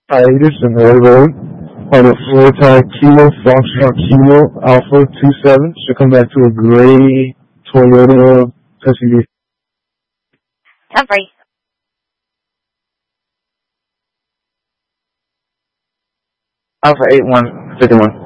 hiatus in Roy Road on a four-tie Kilo Foxtrot Kilo Alpha 27 should come back to a gray Toyota SUV. I'm free. Alpha 8151.